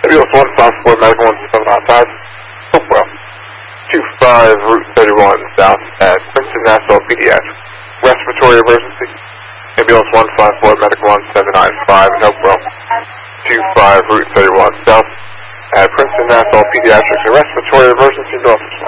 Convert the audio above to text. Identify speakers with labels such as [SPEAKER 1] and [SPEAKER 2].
[SPEAKER 1] Ambulance 154, Medical 1795, Hopewell. 25 Route 31 South at Princeton Nassau Pediatric. Respiratory emergency. Ambulance 154, Medical 1795 in Hopewell. 25 Route 31 South at Princeton Nassau Pediatrics. A respiratory emergency, Norfolk.